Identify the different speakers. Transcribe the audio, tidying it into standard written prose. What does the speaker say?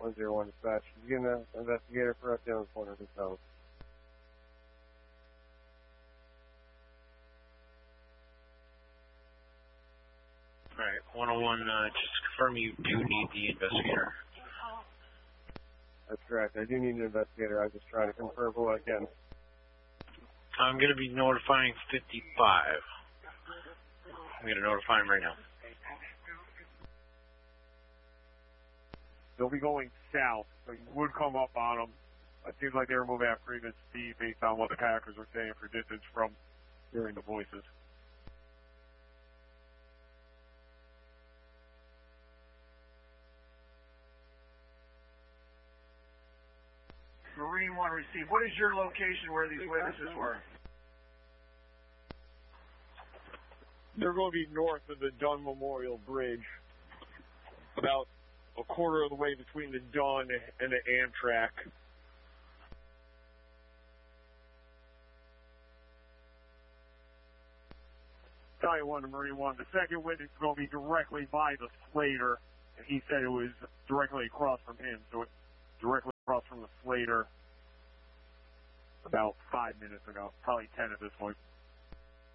Speaker 1: 101 dispatch. Did you get an investigator for us down the corner of this house?
Speaker 2: Alright, 101, just confirm you do need the investigator.
Speaker 1: That's correct. I do need an investigator. I'm just trying to confirm who I can.
Speaker 2: I'm going to be notifying 55. I'm going to notify him right now.
Speaker 3: They'll be going south, so you would come up on them. It seems like they were moving at pretty good speed based on what the kayakers were saying for distance from hearing the voices.
Speaker 4: Marine 1 received. What is your location where these witnesses were?
Speaker 3: They're going to be north of the Dunn Memorial Bridge, about a quarter of the way between the Dunn and the Amtrak. Tell you one, the Marine 1. The second witness is going to be directly by the Slater, and he said it was directly across from him, so it's directly across from the Slater about 5 minutes ago, probably 10 at this point.